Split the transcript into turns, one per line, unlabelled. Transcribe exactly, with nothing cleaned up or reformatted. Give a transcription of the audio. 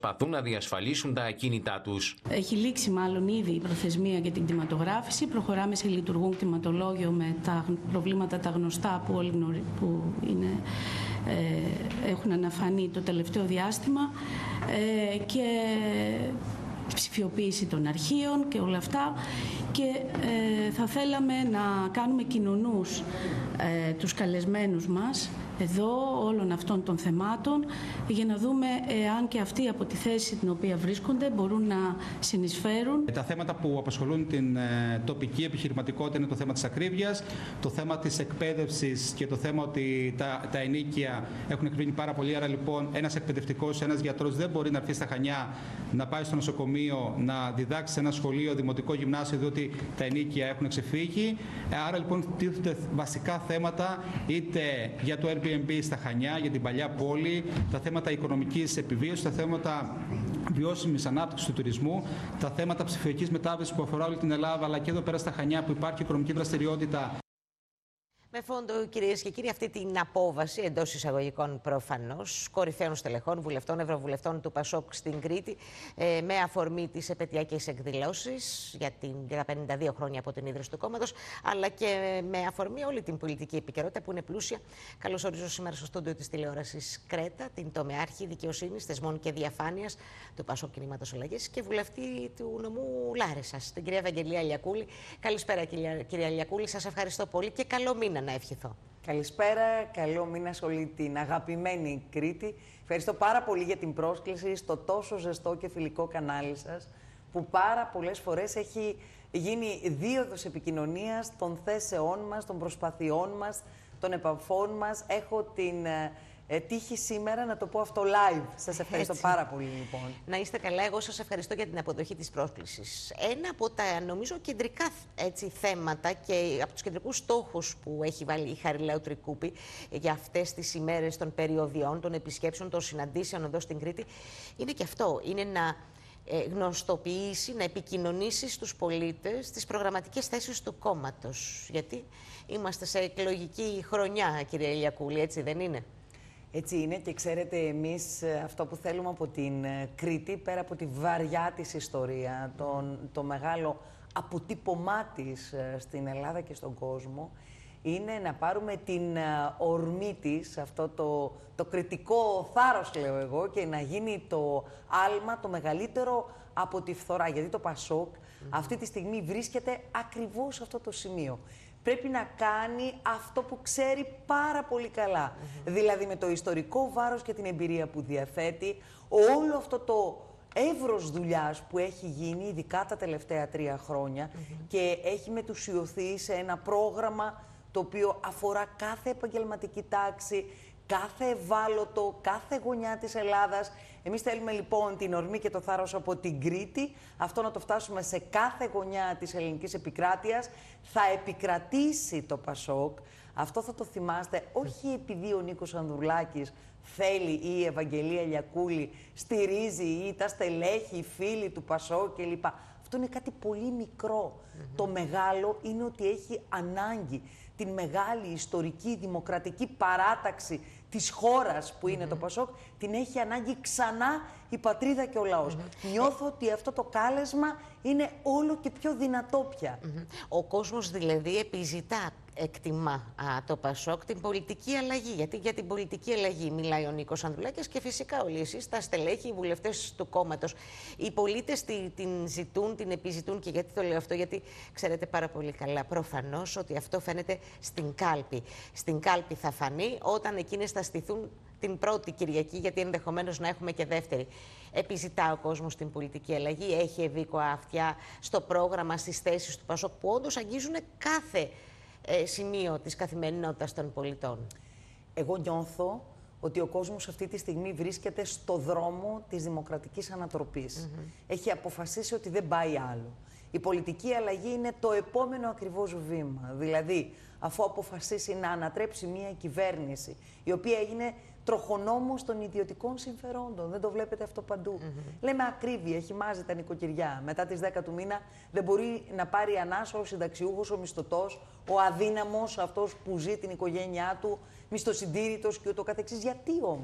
Προσπαθούν να διασφαλίσουν τα ακίνητά τους.
Έχει λήξει μάλλον ήδη η προθεσμία για την κτηματογράφηση. Προχωράμε σε λειτουργούν κτηματολόγιο με τα προβλήματα τα γνωστά που, όλοι γνωρί, που είναι, ε, έχουν αναφανεί το τελευταίο διάστημα ε, και ψηφιοποίηση των αρχείων και όλα αυτά. Και ε, θα θέλαμε να κάνουμε κοινωνούς ε, τους καλεσμένους μας εδώ όλων αυτών των θεμάτων για να δούμε εάν και αυτοί από τη θέση την οποία βρίσκονται μπορούν να συνεισφέρουν.
Τα θέματα που απασχολούν την ε, τοπική επιχειρηματικότητα είναι το θέμα της ακρίβειας, το θέμα της εκπαίδευσης και το θέμα ότι τα, τα ενίκια έχουν εκρίνει πάρα πολύ. Άρα λοιπόν ένας εκπαιδευτικός, ένας γιατρός δεν μπορεί να έρθει στα Χανιά, να πάει στο νοσοκομείο, να διδάξει σε ένα σχολείο, δημοτικό γυμνάσιο, διότι τα ενίκια έχουν ξεφύγει. Άρα λοιπόν τίθενται βασικά θέματα είτε για το Airbnb στα Χανιά, για την παλιά πόλη, τα θέματα οικονομικής επιβίωσης, τα θέματα βιώσιμης ανάπτυξης του τουρισμού, τα θέματα ψηφιακής μετάβασης που αφορά όλη την Ελλάδα, αλλά και εδώ πέρα στα Χανιά που υπάρχει οικονομική δραστηριότητα.
Με φόντο, κυρίες και κύριοι, αυτή την απόβαση εντός εισαγωγικών προφανώς κορυφαίων στελεχών, βουλευτών, ευρωβουλευτών του ΠΑΣΟΚ στην Κρήτη, ε, με αφορμή τις επετειακές εκδηλώσεις για, την, για τα πενήντα δύο χρόνια από την ίδρυση του κόμματος, αλλά και με αφορμή όλη την πολιτική επικαιρότητα που είναι πλούσια. Καλώς ορίζω σήμερα στο στούντιο της τηλεόρασης Κρέτα την τομεάρχη δικαιοσύνης, θεσμών και διαφάνειας του ΠΑΣΟΚ Κινήματος Αλλαγής και βουλευτή του νομού Λάρισσας, την κυρία Ευαγγελία Λιακούλη. Καλησπέρα, κυρία, κυρία Λιακούλη, σας ευχαριστώ πολύ και καλό μήνα να ευχηθώ.
Καλησπέρα, καλό μήνα σε όλη την αγαπημένη Κρήτη. Ευχαριστώ πάρα πολύ για την πρόσκληση στο τόσο ζεστό και φιλικό κανάλι σας, που πάρα πολλές φορές έχει γίνει δίωδος επικοινωνίας των θέσεών μας, των προσπαθειών μας, των επαφών μας. Έχω την ε, τύχη σήμερα να το πω αυτό live. Σας ευχαριστώ Έτσι. πάρα πολύ, λοιπόν.
Να είστε καλά. Εγώ σας ευχαριστώ για την αποδοχή της πρόσκλησης. Ένα από τα, νομίζω, κεντρικά έτσι, θέματα και από τους κεντρικούς στόχους που έχει βάλει η Χαριλάου Τρικούπη για αυτές τις ημέρες των περιοδιών, των επισκέψεων, των συναντήσεων εδώ στην Κρήτη, είναι και αυτό. Είναι να γνωστοποιήσει, να επικοινωνήσει στους πολίτες τις προγραμματικές θέσεις του κόμματος. Γιατί είμαστε σε εκλογική χρονιά, κυρία Λιακούλη, έτσι δεν είναι?
Έτσι είναι, και ξέρετε, εμείς αυτό που θέλουμε από την Κρήτη, πέρα από τη βαριά της ιστορία, τον, το μεγάλο αποτύπωμά της στην Ελλάδα και στον κόσμο, είναι να πάρουμε την ορμή της, αυτό το, το κριτικό θάρρος, λέω εγώ, και να γίνει το άλμα το μεγαλύτερο από τη φθορά. Γιατί το ΠΑΣΟΚ mm-hmm. αυτή τη στιγμή βρίσκεται ακριβώς σε αυτό το σημείο. Πρέπει να κάνει αυτό που ξέρει πάρα πολύ καλά. Mm-hmm. Δηλαδή με το ιστορικό βάρος και την εμπειρία που διαθέτει, όλο αυτό το εύρος δουλειάς που έχει γίνει, ειδικά τα τελευταία τρία χρόνια, mm-hmm. και έχει μετουσιωθεί σε ένα πρόγραμμα το οποίο αφορά κάθε επαγγελματική τάξη, κάθε ευάλωτο, κάθε γωνιά της Ελλάδας. Εμείς θέλουμε λοιπόν την ορμή και το θάρρος από την Κρήτη, αυτό να το φτάσουμε σε κάθε γωνιά της ελληνικής επικράτειας. Θα επικρατήσει το ΠΑΣΟΚ, αυτό θα το θυμάστε, όχι επειδή ο Νίκος Ανδρουλάκης θέλει ή η Ευαγγελία Λιακούλη στηρίζει ή τα στελέχη, οι φίλοι του ΠΑΣΟΚ κλπ. Αυτό είναι κάτι πολύ μικρό. Mm-hmm. Το μεγάλο είναι ότι έχει ανάγκη την μεγάλη ιστορική δημοκρατική παράταξη της χώρας που είναι mm-hmm. το ΠΑΣΟΚ, την έχει ανάγκη ξανά η πατρίδα και ο λαός. Mm-hmm. Νιώθω ότι αυτό το κάλεσμα είναι όλο και πιο δυνατό πια.
Mm-hmm. Ο κόσμος δηλαδή επιζητά, εκτιμά α, το ΠΑΣΟΚ την πολιτική αλλαγή. Γιατί για την πολιτική αλλαγή μιλάει ο Νίκος Ανδρουλάκης και φυσικά όλοι εσείς, τα στελέχη, οι βουλευτές του κόμματος. Οι πολίτες τη, την ζητούν, την επιζητούν. Και γιατί το λέω αυτό? Γιατί ξέρετε πάρα πολύ καλά προφανώς ότι αυτό φαίνεται στην κάλπη. Στην κάλπη θα φανεί όταν εκείνες θα στηθούν την πρώτη Κυριακή, γιατί ενδεχομένως να έχουμε και δεύτερη. Επιζητά ο κόσμος την πολιτική αλλαγή, έχει ευήκοα αυτιά στο πρόγραμμα, στις θέσεις του ΠΑΣΟΚ που όντως αγγίζουν κάθε ε, σημείο της καθημερινότητας των πολιτών.
Εγώ νιώθω ότι ο κόσμος αυτή τη στιγμή βρίσκεται στο δρόμο της δημοκρατικής ανατροπής. Mm-hmm. Έχει αποφασίσει ότι δεν πάει άλλο. Η πολιτική αλλαγή είναι το επόμενο ακριβώς βήμα. Δηλαδή, αφού αποφασίσει να ανατρέψει μια κυβέρνηση, η οποία έγινε τροχονόμος των ιδιωτικών συμφερόντων. Δεν το βλέπετε αυτό παντού. Mm-hmm. Λέμε ακρίβεια, έχει μάζει τα νοικοκυριά. Μετά τις δέκα του μήνα δεν μπορεί να πάρει ανάσα ο συνταξιούχος, ο μισθωτός, ο αδύναμος, αυτός που ζει την οικογένειά του, μισθοσυντήρητος και ούτω καθεξής. Γιατί όμως?